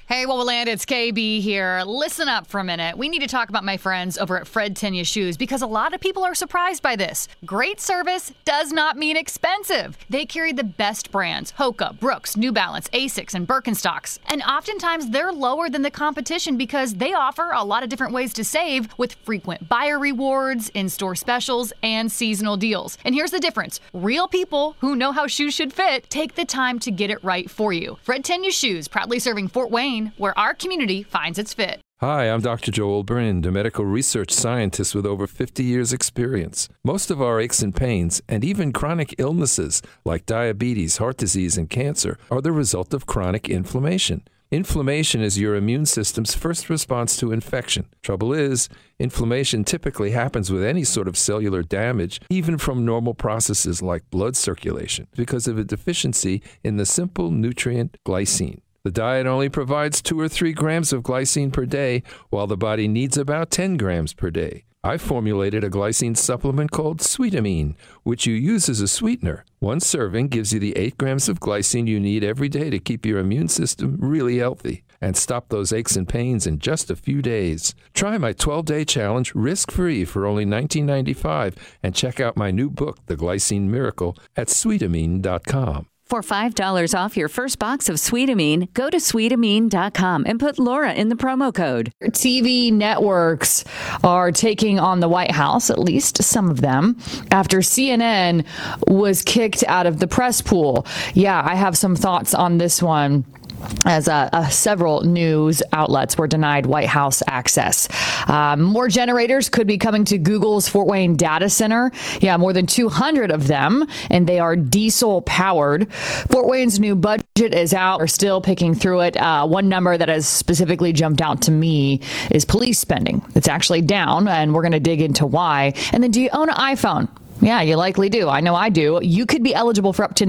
Hey, Wowoland, it's KB here. Listen up for a minute. We need to talk about my friends over at Fred Tenya Shoes because a lot of people are surprised by this. Great service does not mean expensive. They carry the best brands, Hoka, Brooks, New Balance, Asics, and Birkenstocks. And oftentimes they're lower than the competition because they offer a lot of different ways to save with frequent buyer rewards, in-store specials, and seasonal deals. And here's the difference. Real people who know how shoes should fit take the time to get it right for you. Fred Tenya Shoes, proudly serving Fort Wayne, where our community finds its fit. Hi, I'm Dr. Joel Brind, a medical research scientist with over 50 years' experience. Most of our aches and pains, and even chronic illnesses like diabetes, heart disease, and cancer, are the result of chronic inflammation. Inflammation is your immune system's first response to infection. Trouble is, inflammation typically happens with any sort of cellular damage, even from normal processes like blood circulation, because of a deficiency in the simple nutrient glycine. The diet only provides 2 or 3 grams of glycine per day, while the body needs about 10 grams per day. I formulated a glycine supplement called Sweetamine, which you use as a sweetener. One serving gives you the 8 grams of glycine you need every day to keep your immune system really healthy and stop those aches and pains in just a few days. Try my 12-day challenge risk-free for only $19.95 and check out my new book, The Glycine Miracle, at Sweetamine.com. For $5 off your first box of Sweetamine, go to Sweetamine.com and put Laura in the promo code. TV networks are taking on the White House, at least some of them, after CNN was kicked out of the press pool. Yeah, I have some thoughts on this one, as several news outlets were denied White House access. More generators could be coming to Google's Fort Wayne data center. Yeah, more than 200 of them, and they are diesel powered. Fort Wayne's new budget is out. We're still picking through it. One number that has specifically jumped out to me is police spending. It's actually down, and we're going to dig into why. And then, do you own an iPhone? Yeah, you likely do. I know I do. You could be eligible for up to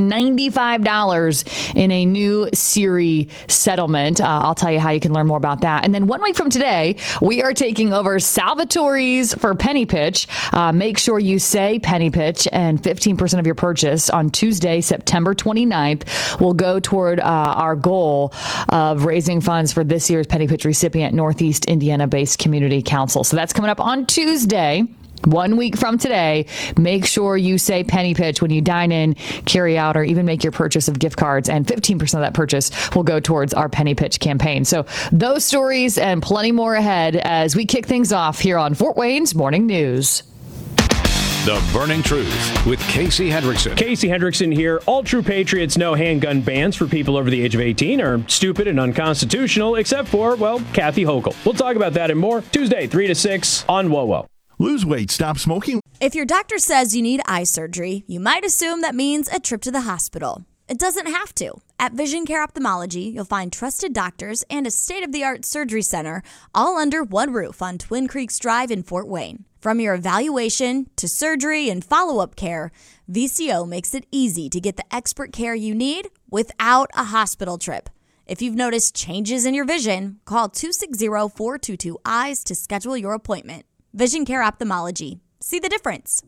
$95 in a new Siri settlement. I'll tell you how you can learn more about that. And then 1 week from today, we are taking over Salvatore's for Penny Pitch. Make sure you say Penny Pitch, and 15% of your purchase on Tuesday, September 29th, will go toward our goal of raising funds for this year's Penny Pitch recipient, Northeast Indiana-based Community Council. So that's coming up on Tuesday. 1 week from today. Make sure you say Penny Pitch when you dine in, carry out, or even make your purchase of gift cards, and 15% of that purchase will go towards our Penny Pitch campaign. So those stories and plenty more ahead as we kick things off here on Fort Wayne's Morning News. The Burning Truth with Casey Hendrickson. Casey Hendrickson here. All true patriots know handgun bans for people over the age of 18 are stupid and unconstitutional, except for, well, Kathy Hochul. We'll talk about that and more Tuesday, 3 to 6 on WOWO. Lose weight, stop smoking. If your doctor says you need eye surgery, you might assume that means a trip to the hospital. It doesn't have to. At Vision Care Ophthalmology, you'll find trusted doctors and a state-of-the-art surgery center all under one roof on Twin Creeks Drive in Fort Wayne. From your evaluation to surgery and follow-up care, VCO makes it easy to get the expert care you need without a hospital trip. If you've noticed changes in your vision, call 260-422-EYES to schedule your appointment. Vision Care Ophthalmology. See the difference.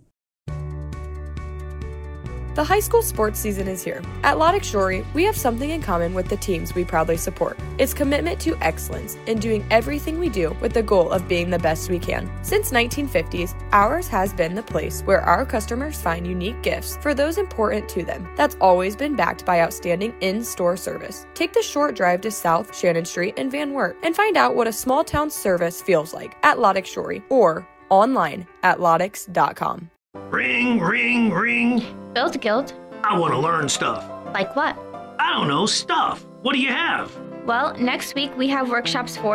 The high school sports season is here. At Loddick Shorey, we have something in common with the teams we proudly support. It's commitment to excellence in doing everything we do with the goal of being the best we can. Since 1950s, ours has been the place where our customers find unique gifts for those important to them. That's always been backed by outstanding in-store service. Take the short drive to South Shannon Street in Van Wert and find out what a small town service feels like at Loddick Shorey or online at loddicks.com. Ring, ring, ring. Guild. I want to learn stuff. Like what? I don't know, stuff. What do you have? Well, next week we have workshops for